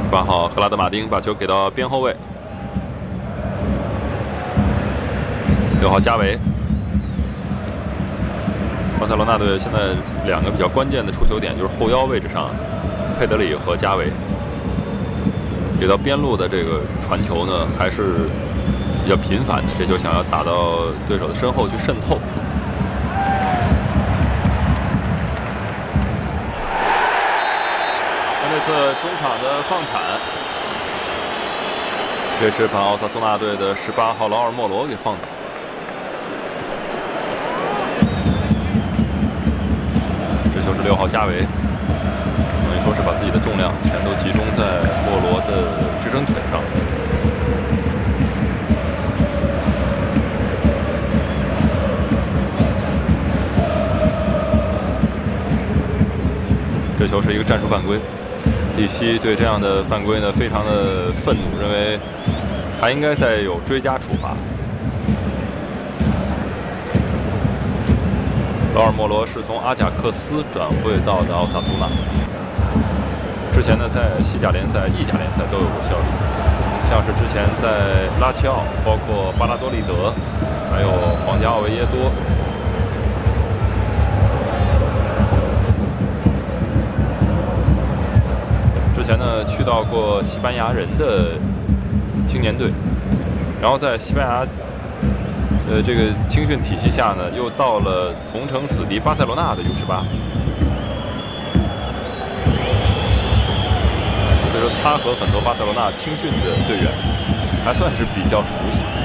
8号赫拉德马丁把球给到边后卫，6号加维。巴塞罗那队现在2个比较关键的出球点就是后腰位置上，佩德里和加维。给到边路的这个传球呢，还是比较频繁的，这球想要打到对手的身后去渗透。这次中场的放铲，这是把奥萨苏纳队的18号劳尔莫罗给放倒。这球是6号加维，等于说是把自己的重量全都集中在莫罗的支撑腿上。这球是一个战术犯规。利希对这样的犯规呢非常的愤怒，认为还应该再有追加处罚。劳尔莫罗是从阿贾克斯转会到的奥萨苏纳，之前呢在西甲联赛、意甲联赛都有过效力，像是之前在拉齐奥、包括巴拉多利德，还有皇家奥维耶多。之前呢去到过西班牙人的青年队，然后在西班牙这个青训体系下呢，又到了同城死敌巴塞罗那的 U18， 所以说他和很多巴塞罗那青训的队员还算是比较熟悉。